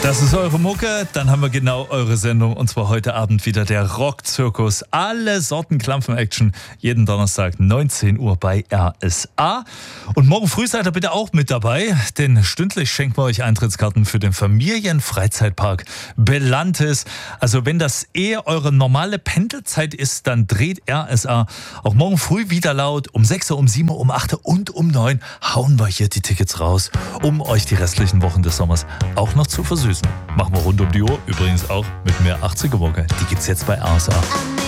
Das ist eure Mucke, dann haben wir genau eure Sendung und zwar heute Abend wieder der Rockzirkus. Alle Sorten Klampfen-Action, jeden Donnerstag 19 Uhr bei RSA. Und morgen früh seid ihr bitte auch mit dabei, denn stündlich schenken wir euch Eintrittskarten für den Familienfreizeitpark Belantis. Also wenn das eher eure normale Pendelzeit ist, dann dreht RSA auch morgen früh wieder laut. Um 6 Uhr, um 7 Uhr, um 8 Uhr und um 9 Uhr hauen wir hier die Tickets raus, um euch die restlichen Wochen des Sommers auch noch zu versüßen. Machen wir rund um die Uhr, übrigens auch mit mehr 80er Mucke. Die gibt's jetzt bei RSA.